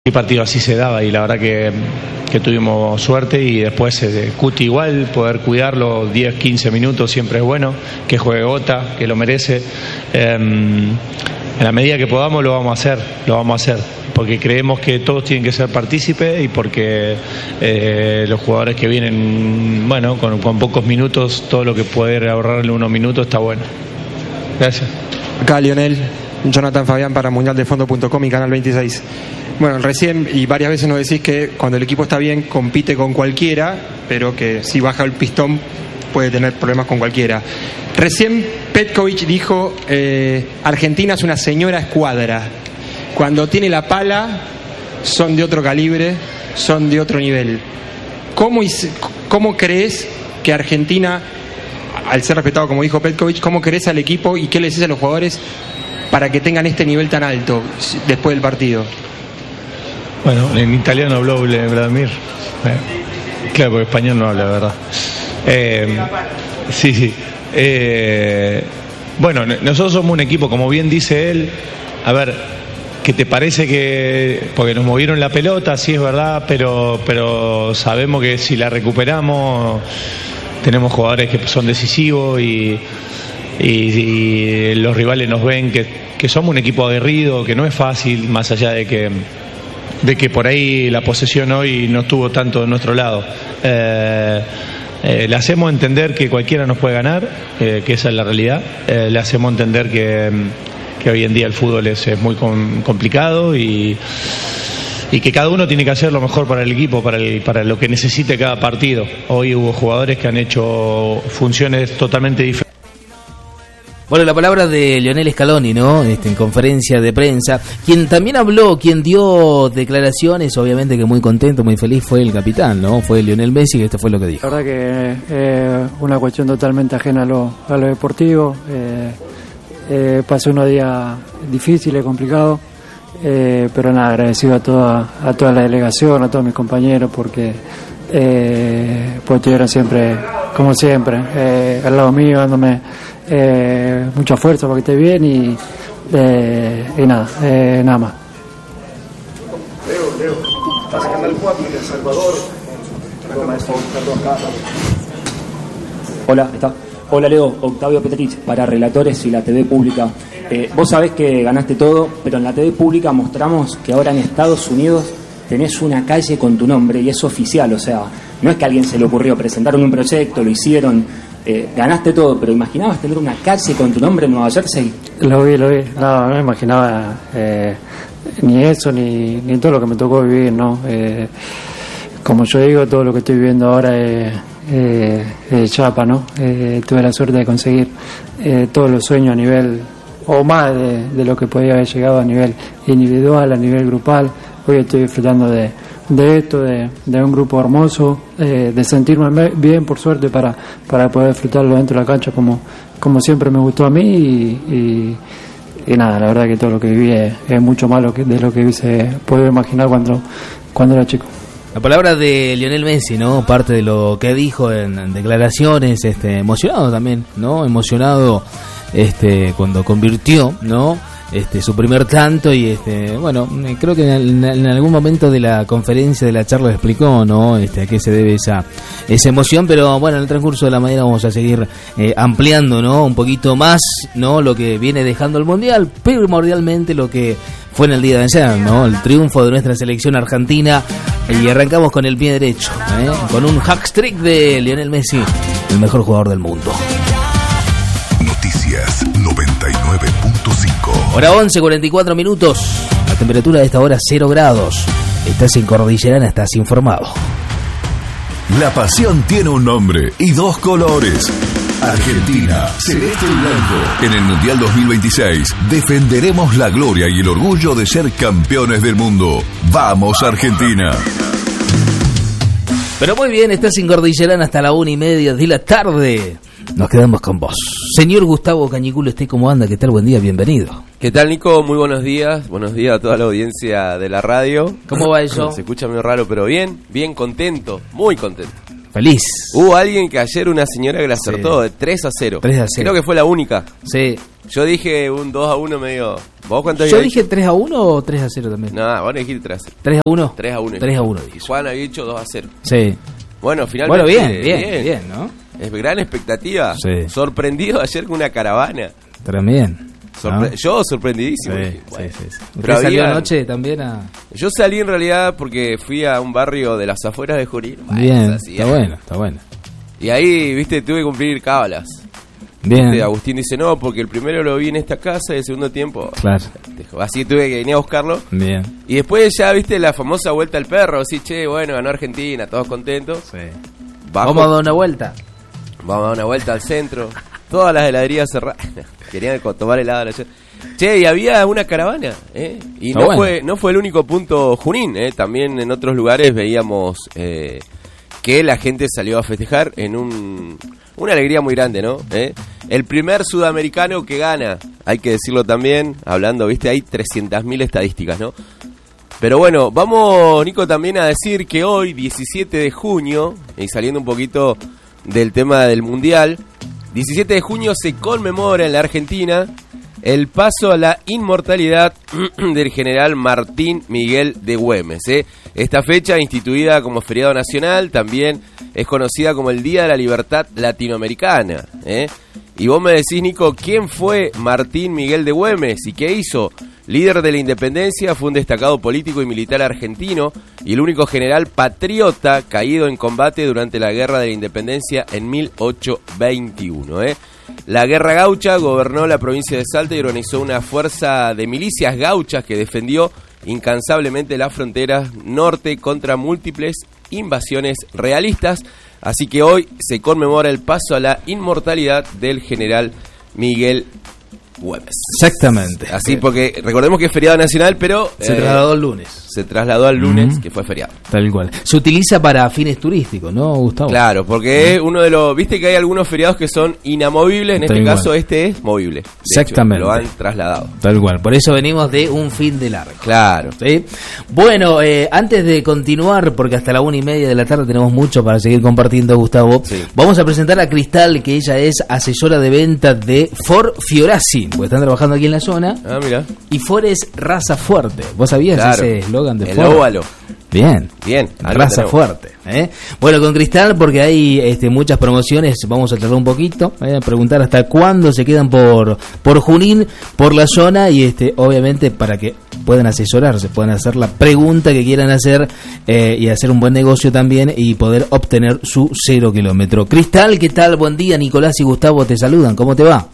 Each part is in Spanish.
El partido así se daba y la verdad que tuvimos suerte y después Cuti igual, poder cuidarlo 10, 15 minutos siempre es bueno, que juegue Ota, que lo merece. En la medida que podamos lo vamos a hacer, porque creemos que todos tienen que ser partícipes y porque los jugadores que vienen, bueno, con pocos minutos, todo lo que poder ahorrarle unos minutos está bueno. Gracias. Acá Lionel, Jonathan Fabián para mundialdefondo.com y Canal 26. Bueno, recién y varias veces nos decís que cuando el equipo está bien compite con cualquiera, pero que si baja el pistón puede tener problemas con cualquiera. Recién Petkovic dijo, Argentina es una señora escuadra. Cuando tiene la pala son de otro calibre, son de otro nivel. ¿Cómo crees que Argentina, al ser respetado como dijo Petkovic, cómo crees al equipo y qué le decís a los jugadores para que tengan este nivel tan alto después del partido? Bueno, en italiano habló Vladimir. Claro, porque español no habla, ¿verdad? Sí. Bueno, nosotros somos un equipo, como bien dice él. A ver, ¿qué te parece que...? Porque nos movieron la pelota, sí es verdad, pero sabemos que si la recuperamos, tenemos jugadores que son decisivos y los rivales nos ven que somos un equipo aguerrido, que no es fácil, más allá de que por ahí la posesión hoy no estuvo tanto de nuestro lado. Le hacemos entender que cualquiera nos puede ganar, que esa es la realidad. Le hacemos entender que hoy en día el fútbol es muy complicado y que cada uno tiene que hacer lo mejor para el equipo, para lo que necesite cada partido. Hoy hubo jugadores que han hecho funciones totalmente diferentes. Bueno, la palabra de Lionel Scaloni, ¿no? En conferencia de prensa. Quien también habló, quien dio declaraciones, obviamente que muy contento, muy feliz, fue el capitán, ¿no? Fue Lionel Messi, que esto fue lo que dijo. La verdad que una cuestión totalmente ajena a lo deportivo. Pasé unos días difíciles, complicados, pero nada, agradecido a toda la delegación, a todos mis compañeros, porque estuvieron siempre, como siempre, al lado mío, dándome mucha fuerza para que esté bien y nada más. Leo, estás en Canal 4 en El Salvador. Hola, está. Hola Leo, Octavio Petrich para Relatores y la TV Pública. Vos sabés que ganaste todo, pero en la TV Pública mostramos que ahora en Estados Unidos tenés una calle con tu nombre y es oficial, o sea, no es que a alguien se le ocurrió, presentaron un proyecto, lo hicieron, ganaste todo, pero ¿imaginabas tener una calle con tu nombre en Nueva Jersey? Lo vi, no me imaginaba ni eso, ni todo lo que me tocó vivir, ¿no? Como yo digo, todo lo que estoy viviendo ahora es chapa, ¿no? Tuve la suerte de conseguir todos los sueños a nivel, o más de lo que podía haber llegado a nivel individual, a nivel grupal. Hoy estoy disfrutando de esto, de un grupo hermoso, de sentirme bien, por suerte, para poder disfrutarlo dentro de la cancha como siempre me gustó a mí y nada, la verdad que todo lo que viví es mucho más de lo que hubiese podido imaginar cuando era chico. La palabra de Lionel Messi, ¿no? Parte de lo que dijo en declaraciones, emocionado también, ¿no? Emocionado cuando convirtió, ¿no? Su primer tanto y bueno, creo que en algún momento de la conferencia, de la charla le explicó, ¿no? A qué se debe esa emoción, pero bueno, en el transcurso de la mañana vamos a seguir ampliando, ¿no? Un poquito más, ¿no? Lo que viene dejando el Mundial, primordialmente lo que fue en el día de ayer, ¿no? El triunfo de nuestra selección argentina y arrancamos con el pie derecho, con un hat-trick de Lionel Messi, el mejor jugador del mundo. Noticias 99.5. Hora 11, 44 minutos. La temperatura de esta hora 0 grados. Estás en Cordillerana, estás informado. La pasión tiene un nombre y dos colores. Argentina, celeste y blanco. En el Mundial 2026 defenderemos la gloria y el orgullo de ser campeones del mundo. ¡Vamos, Argentina! Pero muy bien, estás en Cordillerana hasta la 1:30 de la tarde. Nos quedamos con vos. Señor Gustavo Cañiculo, ¿cómo anda? ¿Qué tal? Buen día, bienvenido. ¿Qué tal, Nico? Muy buenos días a toda la audiencia de la radio. ¿Cómo va eso? Se escucha medio raro, pero bien contento, muy contento. Feliz. Hubo alguien que ayer, una señora que la acertó de 3-0. 3-0. Creo que fue la única. Sí. Yo dije un 2-1 medio ¿Vos cuánto Yo habías dije dicho? 3-1 o 3-0 también. No, vos dijiste 3-0. 3-1. 3-1. 3-1. Y Juan había dicho 2-0. Sí. Bueno, finalmente. Bueno, bien, ¿no? Es gran expectativa. Sí. Sorprendido ayer con una caravana. También. ¿no? Yo sorprendidísimo. Sí, Dije, bueno. sí. Pero ¿Usted salió había- anoche también a...? Yo salí en realidad porque fui a un barrio de las afueras de Junín. Bien, Así, está bueno. Y ahí, viste, tuve que cumplir cábalas. Bien. Agustín dice, no, porque el primero lo vi en esta casa y el segundo tiempo... Claro. Así tuve que venir a buscarlo. Bien. Y después ya, viste, la famosa vuelta al perro. Así, che, bueno, ganó Argentina, todos contentos. Sí. Bajo, Vamos a dar una vuelta. vamos a dar una vuelta al centro. Todas las heladerías cerradas. Querían tomar helado ayer. Che, y había una caravana, ¿eh? Y Está no, bueno. no fue el único punto Junín, ¿eh? También en otros lugares veíamos que la gente salió a festejar en una alegría muy grande, ¿no? El primer sudamericano que gana, hay que decirlo también, hablando, viste, hay 300.000 estadísticas, ¿no? Pero bueno, vamos, Nico, también a decir que hoy, 17 de junio, y saliendo un poquito del tema del Mundial, 17 de junio se conmemora en la Argentina el paso a la inmortalidad del general Martín Miguel de Güemes. Esta fecha, instituida como feriado nacional, también es conocida como el Día de la Libertad Latinoamericana. Y vos me decís, Nico, ¿quién fue Martín Miguel de Güemes y qué hizo? Líder de la independencia, fue un destacado político y militar argentino y el único general patriota caído en combate durante la Guerra de la Independencia en 1821. La Guerra Gaucha gobernó la provincia de Salta y organizó una fuerza de milicias gauchas que defendió incansablemente las fronteras norte contra múltiples invasiones realistas. Así que hoy se conmemora el paso a la inmortalidad del general Miguel Güemes. Exactamente. Así porque recordemos que es feriado nacional, pero Se trasladó el lunes. se trasladó al lunes, que fue feriado. Tal cual. Se utiliza para fines turísticos, ¿no, Gustavo? Claro, porque es uno de los... Viste que hay algunos feriados que son inamovibles, en Tal este cual. caso este es movible. De Exactamente. hecho, lo han trasladado. Tal cual. Por eso venimos de un fin de largo. Claro. ¿Sí? Bueno, antes de continuar, porque hasta la 1:30 de la tarde tenemos mucho para seguir compartiendo, Gustavo, Sí. vamos a presentar a Cristal, que ella es asesora de venta de Ford Fiorazzi, porque están trabajando aquí en la zona, Ah, mira. y Ford es raza fuerte. ¿Vos sabías Claro. ese eslogan de El Ford? óvalo. Bien. Bien. ahí lo Raza tenemos. fuerte. Bueno, con Cristal, porque hay muchas promociones, vamos a charlar un poquito, preguntar hasta cuándo se quedan por Junín, por la zona, y obviamente para que puedan asesorarse, puedan hacer la pregunta que quieran hacer, y hacer un buen negocio también y poder obtener su 0 kilómetro. Cristal, ¿qué tal? Buen día, Nicolás y Gustavo te saludan, ¿cómo te va?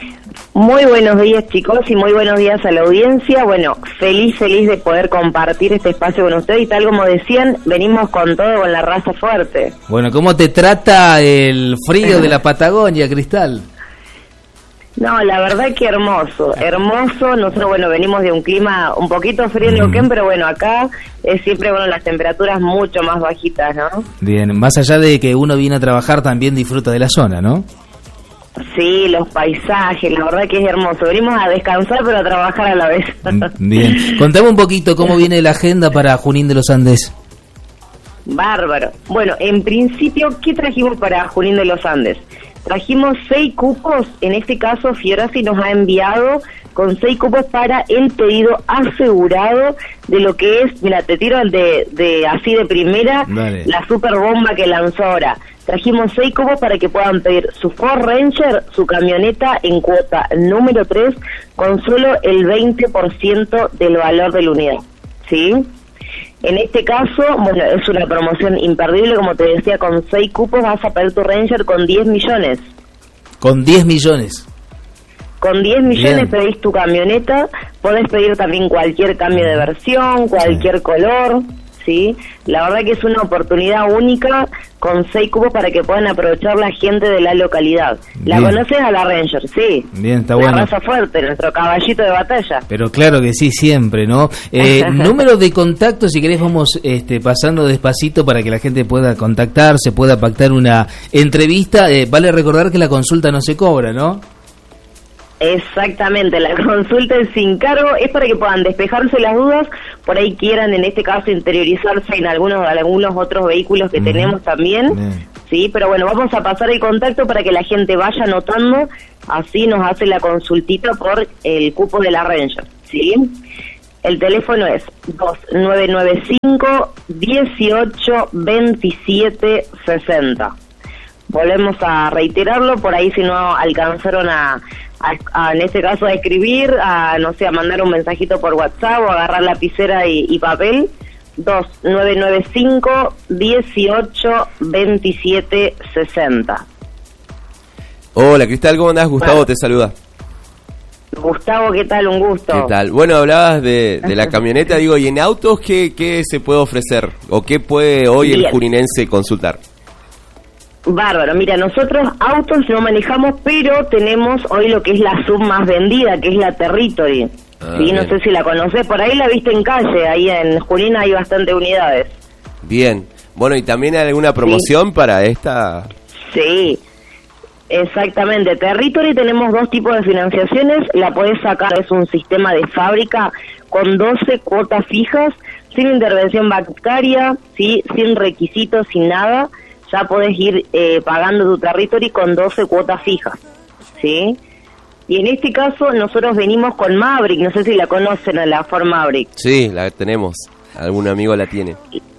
Muy buenos días, chicos, y muy buenos días a la audiencia. Bueno, feliz de poder compartir este espacio con ustedes, y tal como decían, venimos con todo, con la raza fuerte. Bueno, ¿cómo te trata el frío de la Patagonia, Cristal? No, la verdad que hermoso. Nosotros, bueno, venimos de un clima un poquito frío en Neuquén, pero bueno, acá es siempre, bueno, las temperaturas mucho más bajitas, ¿no? Bien, más allá de que uno viene a trabajar, también disfruta de la zona, ¿no? Sí, los paisajes, la verdad que es hermoso. Venimos a descansar, pero a trabajar a la vez. Bien. Contame un poquito cómo viene la agenda para Junín de los Andes. Bárbaro. Bueno, en principio, ¿qué trajimos para Junín de los Andes? Trajimos 6 cupos, en este caso Fiorazzi nos ha enviado con 6 cupos para el pedido asegurado de lo que es, mira, te tiro de así de primera, Dale. la super bomba que lanzó ahora. Trajimos 6 cupos para que puedan pedir su Ford Ranger, su camioneta en cuota número 3, con solo el 20% del valor de la unidad, ¿sí? En este caso, bueno, es una promoción imperdible, como te decía, con 6 cupos vas a pedir tu Ranger con 10 millones. Con 10 millones. Con 10 millones Bien. pedís tu camioneta, podés pedir también cualquier cambio de versión, cualquier color, ¿sí? La verdad que es una oportunidad única con 6 cupos para que puedan aprovechar la gente de la localidad. ¿La Bien. conoces a la Ranger? Sí. Bien, está La bueno. raza fuerte, nuestro caballito de batalla. Pero claro que sí, siempre, ¿no? Número de contacto, si querés vamos pasando despacito para que la gente pueda contactarse, pueda pactar una entrevista. Vale recordar que la consulta no se cobra, ¿no? Exactamente, la consulta es sin cargo, es para que puedan despejarse las dudas, por ahí quieran en este caso interiorizarse en algunos otros vehículos que tenemos también, Bien. ¿sí? Pero bueno, vamos a pasar el contacto para que la gente vaya anotando, así nos hace la consultita por el cupo de la Ranger, ¿sí? El teléfono es 2995-1827-60. Volvemos a reiterarlo, por ahí si no alcanzaron a en este caso a escribir, a no sé, a mandar un mensajito por WhatsApp o agarrar lapicera y papel, 2995-1827-60. Hola Cristal, ¿cómo andás? Gustavo te saluda. Gustavo, ¿qué tal? Un gusto. ¿Qué tal? Bueno, hablabas de la camioneta, digo, ¿y en autos qué se puede ofrecer? ¿O qué puede hoy el juninense consultar? Bárbaro, mira, nosotros autos no manejamos, pero tenemos hoy lo que es la sub más vendida, que es la Territory. Sí, no sé si la conocés, por ahí la viste en calle, ahí en Junín hay bastantes unidades. Bien, bueno, ¿y también hay alguna promoción para esta? Sí, exactamente. Territory tenemos dos tipos de financiaciones, la podés sacar, es un sistema de fábrica con 12 cuotas fijas, sin intervención bancaria, ¿sí? Sin requisitos, sin nada, ya podés ir pagando tu Territory con 12 cuotas fijas, ¿sí? Y en este caso nosotros venimos con Maverick, no sé si la conocen, a la Ford Maverick. Sí, la tenemos, algún amigo la tiene.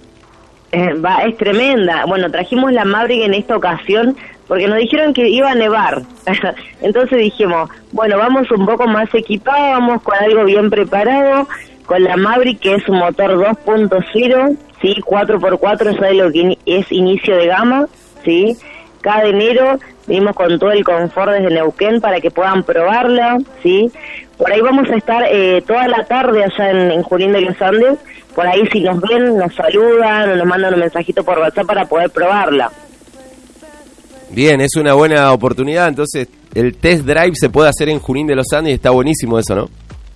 Es tremenda. Bueno, trajimos la Maverick en esta ocasión porque nos dijeron que iba a nevar. Entonces dijimos, bueno, vamos un poco más equipados, vamos con algo bien preparado, con la Maverick, que es un motor 2.0, ¿sí? 4x4, ¿sabes lo que es inicio de gama? ¿Sí? Cada enero venimos con todo el confort desde Neuquén para que puedan probarla, ¿sí? Por ahí vamos a estar toda la tarde allá en Junín de los Andes. Por ahí si nos ven, nos saludan o nos mandan un mensajito por WhatsApp para poder probarla. Bien, es una buena oportunidad. Entonces, el test drive se puede hacer en Junín de los Andes y está buenísimo eso, ¿no?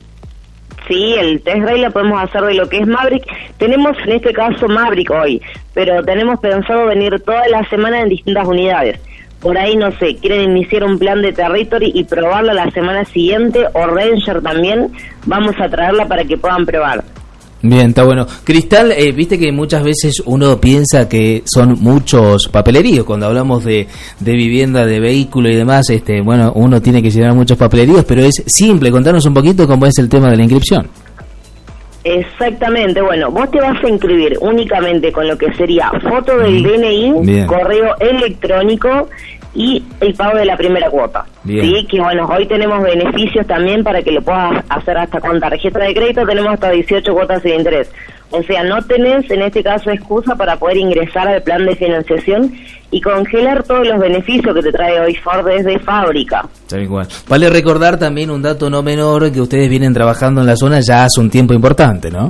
Sí, el test drive lo podemos hacer de lo que es Maverick. Tenemos en este caso Maverick hoy, pero tenemos pensado venir toda la semana en distintas unidades. Por ahí, no sé, quieren iniciar un plan de Territory y probarla la semana siguiente, o Ranger también, vamos a traerla para que puedan probar. Bien, está bueno. Cristal, viste que muchas veces uno piensa que son muchos papeleríos cuando hablamos de vivienda, de vehículo y demás. Bueno, uno tiene que llenar muchos papeleríos, pero es simple. Contanos un poquito cómo es el tema de la inscripción. Exactamente, bueno, vos te vas a inscribir únicamente con lo que sería foto del DNI, Bien. correo electrónico y el pago de la primera cuota. Bien. Sí, que bueno, hoy tenemos beneficios también para que lo puedas hacer hasta con tarjeta de crédito, tenemos hasta 18 cuotas sin interés. O sea, no tenés en este caso excusa para poder ingresar al plan de financiación y congelar todos los beneficios que te trae hoy Ford desde fábrica. Tal cual. Vale recordar también un dato no menor, que ustedes vienen trabajando en la zona ya hace un tiempo importante, ¿no?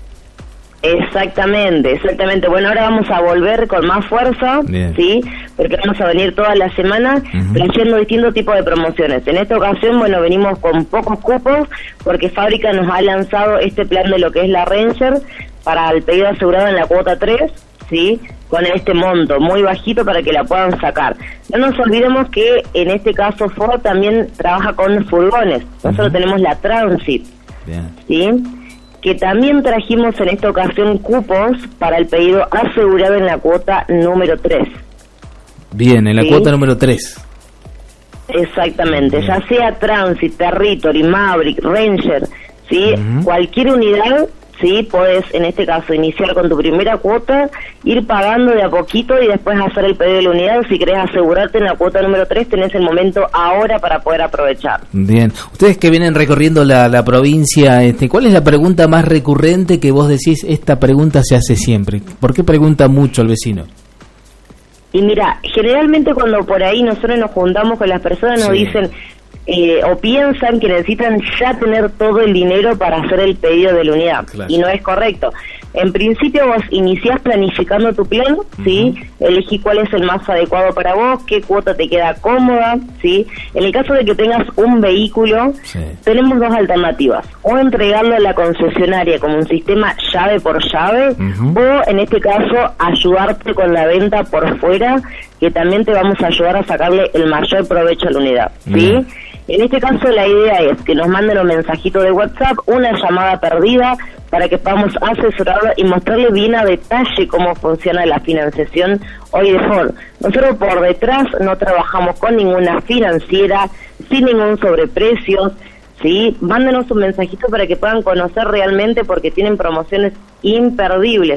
Exactamente. Bueno, ahora vamos a volver con más fuerza, Bien. ¿sí? Porque vamos a venir toda la semana trayendo distintos tipos de promociones. En esta ocasión, bueno, venimos con pocos cupos porque Fábrica nos ha lanzado este plan de lo que es la Ranger para el pedido asegurado en la cuota 3, ¿sí? Con este monto muy bajito para que la puedan sacar. No nos olvidemos que en este caso Ford también trabaja con furgones. Nosotros tenemos la Transit, Bien. ¿sí? Que también trajimos en esta ocasión cupos para el pedido asegurado en la cuota número 3. Bien, en la ¿sí? cuota número 3. Exactamente, ya sea Transit, Territory, Maverick, Ranger, ¿sí? Cualquier unidad, ¿sí? Podés en este caso iniciar con tu primera cuota, ir pagando de a poquito y después hacer el pedido de la unidad. Si querés asegurarte en la cuota número 3, tenés el momento ahora para poder aprovechar. Bien. Ustedes que vienen recorriendo la provincia, ¿cuál es la pregunta más recurrente que vos decís, esta pregunta se hace siempre? ¿Por qué pregunta mucho el vecino? Y mira, generalmente cuando por ahí nosotros nos juntamos con las personas nos dicen o piensan que necesitan ya tener todo el dinero para hacer el pedido de la unidad. Claro. Y no es correcto. En principio vos iniciás planificando tu plan, ¿sí? Elegí cuál es el más adecuado para vos, qué cuota te queda cómoda, ¿sí? En el caso de que tengas un vehículo, tenemos dos alternativas. O entregarlo a la concesionaria como un sistema llave por llave, o en este caso ayudarte con la venta por fuera, que también te vamos a ayudar a sacarle el mayor provecho a la unidad, ¿sí? En este caso la idea es que nos manden un mensajito de WhatsApp, una llamada perdida, para que podamos asesorarlo y mostrarle bien a detalle cómo funciona la financiación hoy de Ford. Nosotros por detrás no trabajamos con ninguna financiera, sin ningún sobreprecio, ¿sí? Mándenos un mensajito para que puedan conocer realmente, porque tienen promociones imperdibles.